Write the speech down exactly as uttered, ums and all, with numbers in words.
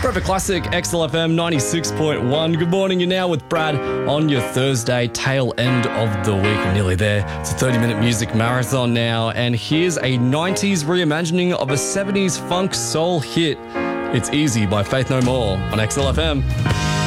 Perfect Classic, X L F M ninety-six point one. Good morning, you're now with Brad on your Thursday, tail end of the week. We're nearly there. It's a thirty-minute music marathon now, and here's a nineties reimagining of a seventies funk soul hit. It's Easy by Faith No More on X L F M.